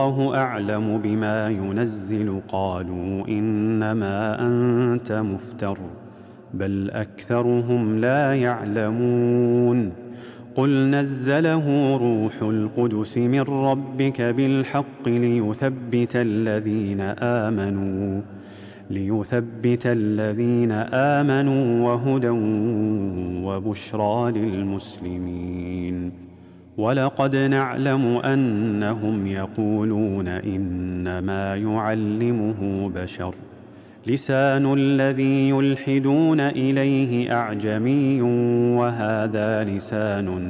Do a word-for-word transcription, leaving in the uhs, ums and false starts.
الله أعلم بما ينزل قالوا إنما أنت مفتر بل أكثرهم لا يعلمون قل نزله روح القدس من ربك بالحق ليثبت الذين آمنوا ليثبت الذين آمنوا وهدى وبشرى للمسلمين ولقد نعلم أنهم يقولون إنما يعلمه بشر لسان الذي يلحدون إليه أعجمي وهذا لسان